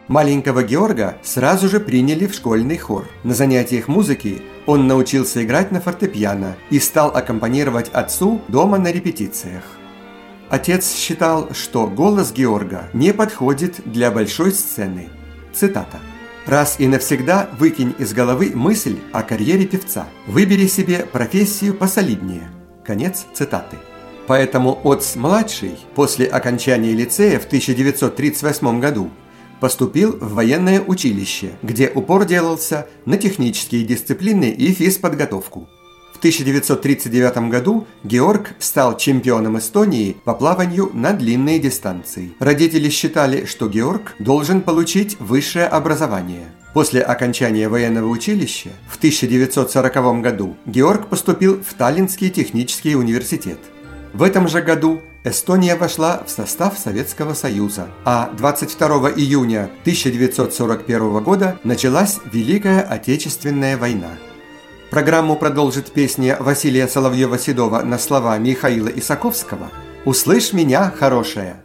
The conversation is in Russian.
Маленького Георга сразу же приняли в школьный хор. На занятиях музыки он научился играть на фортепиано и стал аккомпанировать отцу дома на репетициях. Отец считал, что голос Георга не подходит для большой сцены. Цитата. «Раз и навсегда выкинь из головы мысль о карьере певца. Выбери себе профессию посолиднее». Конец цитаты. Поэтому Оц-младший после окончания лицея в 1938 году поступил в военное училище, где упор делался на технические дисциплины и физподготовку. В 1939 году Георг стал чемпионом Эстонии по плаванию на длинные дистанции. Родители считали, что Георг должен получить высшее образование. После окончания военного училища в 1940 году Георг поступил в Таллинский технический университет. В этом же году Эстония вошла в состав Советского Союза, а 22 июня 1941 года началась Великая Отечественная война. Программу продолжит песня Василия Соловьева-Седова на слова Михаила Исаковского «Услышь меня, хорошая».